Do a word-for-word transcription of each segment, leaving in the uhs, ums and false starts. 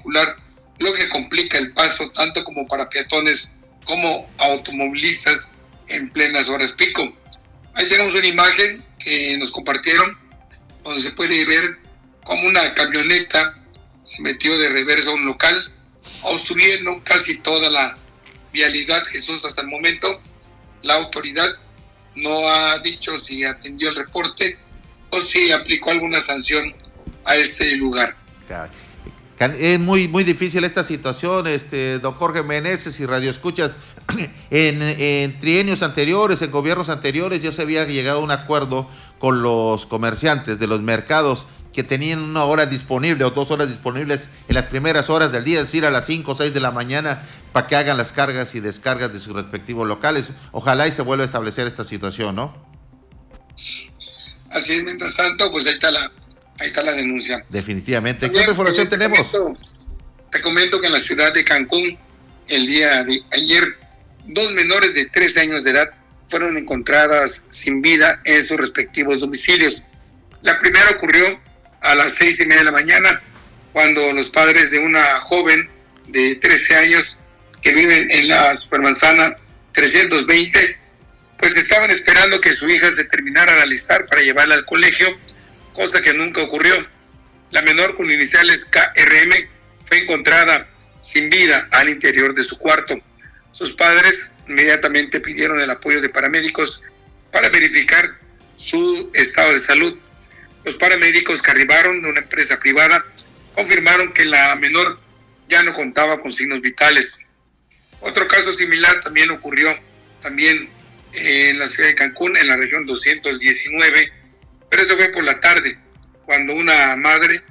vehicular, lo que complica el paso tanto como para peatones como automovilistas en plenas horas pico. Ahí tenemos una imagen que nos compartieron donde se puede ver cómo una camioneta se metió de reversa a un local, obstruyendo casi toda la vialidad. Jesús, hasta el momento la autoridad no ha dicho si atendió el reporte o si aplicó alguna sanción a este lugar. Es muy muy difícil esta situación, este don Jorge Meneses y Radio Escuchas. En, en trienios anteriores, en gobiernos anteriores, ya se había llegado a un acuerdo con los comerciantes de los mercados que tenían una hora disponible o dos horas disponibles en las primeras horas del día, es decir, a las cinco o seis de la mañana, para que hagan las cargas y descargas de sus respectivos locales. Ojalá y se vuelva a establecer esta situación, ¿no? Así es, mientras tanto, pues ahí está la, ahí está la denuncia. Definitivamente. ¿Qué otra información te tenemos? Comento, te comento que en la ciudad de Cancún, el día de ayer, dos menores de trece años de edad fueron encontradas sin vida en sus respectivos domicilios. La primera ocurrió a las seis y media de la mañana, cuando los padres de una joven de trece años que viven en la Supermanzana trescientos veinte, pues estaban esperando que su hija se terminara de alistar para llevarla al colegio, cosa que nunca ocurrió. La menor, con iniciales K R M, fue encontrada sin vida al interior de su cuarto. Sus padres inmediatamente pidieron el apoyo de paramédicos para verificar su estado de salud. Los paramédicos que arribaron de una empresa privada confirmaron que la menor ya no contaba con signos vitales. Otro caso similar también ocurrió también en la ciudad de Cancún, en la región doscientos diecinueve, pero eso fue por la tarde, cuando una madre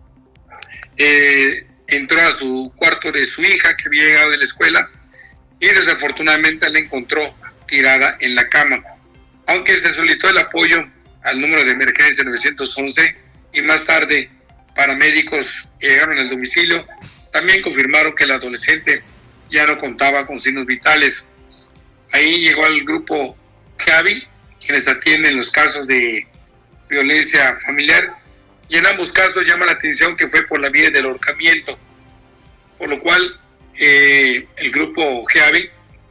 eh, entró a su cuarto de su hija que había llegado de la escuela y desafortunadamente la encontró tirada en la cama. Aunque se solicitó el apoyo al número de emergencia nueve once y más tarde paramédicos que llegaron al domicilio también confirmaron que el adolescente ya no contaba con signos vitales. Ahí llegó al grupo Javi, quienes atienden los casos de violencia familiar, y en ambos casos llama la atención que fue por la vía del ahorcamiento, por lo cual eh, el grupo Javi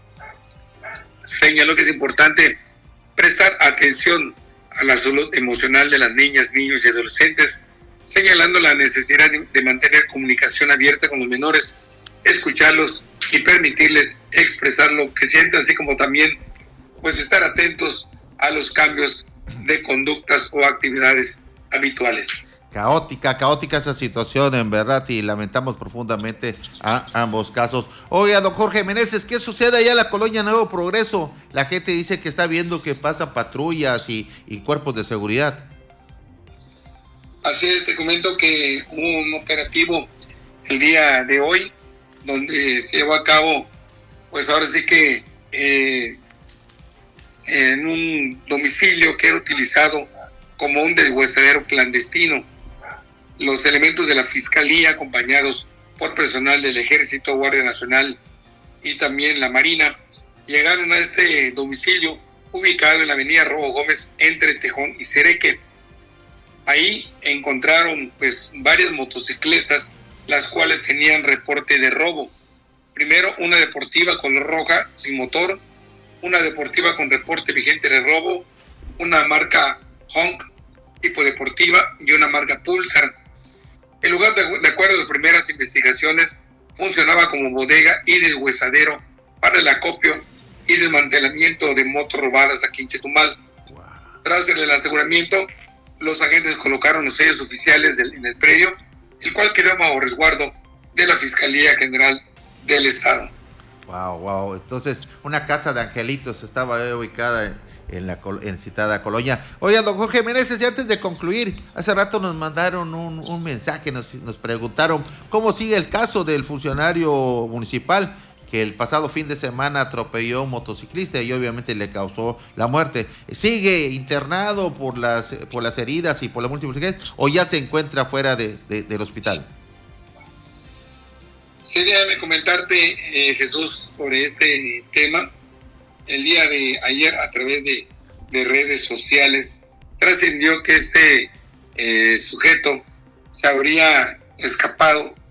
señaló que es importante prestar atención a la salud emocional de las niñas, niños y adolescentes, señalando la necesidad de, de mantener comunicación abierta con los menores, escucharlos y permitirles expresar lo que sienten, así como también pues estar atentos a los cambios de conductas o actividades habituales. Caótica, caótica esa situación, en verdad, y lamentamos profundamente a ambos casos. Oiga, don Jorge Meneses, ¿qué sucede allá en la colonia Nuevo Progreso? La gente dice que está viendo que pasan patrullas y, y cuerpos de seguridad. Así es, te comento que hubo un operativo el día de hoy, donde se llevó a cabo, pues ahora sí que eh, en un domicilio que era utilizado como un deshuesadero clandestino. Los elementos de la Fiscalía, acompañados por personal del Ejército, Guardia Nacional y también la Marina, llegaron a este domicilio ubicado en la avenida Robo Gómez entre Tejón y Cereque. Ahí encontraron pues varias motocicletas, las cuales tenían reporte de robo. Primero, una deportiva color roja sin motor, una deportiva con reporte vigente de robo, una marca Honk tipo deportiva y una marca Pulsar. El lugar, de, de acuerdo a las primeras investigaciones, funcionaba como bodega y deshuesadero para el acopio y desmantelamiento de motos robadas aquí en Chetumal. Wow. Tras el aseguramiento, los agentes colocaron los sellos oficiales del, en el predio, el cual quedó bajo resguardo de la Fiscalía General del Estado. Wow, wow. Entonces, una casa de angelitos estaba ubicada en, en la en citada colonia. Oiga, don Jorge Meneses, y antes de concluir, hace rato nos mandaron un, un mensaje, nos, nos preguntaron cómo sigue el caso del funcionario municipal que el pasado fin de semana atropelló a un motociclista y obviamente le causó la muerte. ¿Sigue internado por las por las heridas y por las múltiples o ya se encuentra fuera de, de, del hospital? Sí, déjame comentarte, eh, Jesús, sobre este tema. El día de ayer, a través de, de redes sociales, trascendió que este eh, sujeto se habría escapado